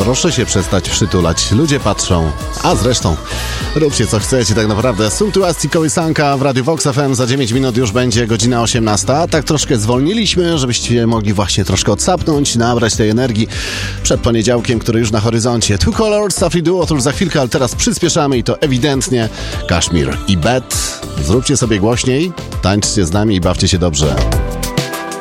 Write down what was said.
proszę się przestać przytulać. Ludzie patrzą. A zresztą, róbcie co chcecie tak naprawdę. Suntuacji kołysanka w Radiu Vox FM. Za 9 minut już będzie godzina 18. Tak troszkę zwolniliśmy, żebyście mogli właśnie troszkę odsapnąć, nabrać tej energii przed poniedziałkiem, który już na horyzoncie. Two Colors, Safi Duo, to już za chwilkę, ale teraz przyspieszamy i to ewidentnie Kashmir i Bet. Zróbcie sobie głośniej, tańczcie z nami i bawcie się dobrze.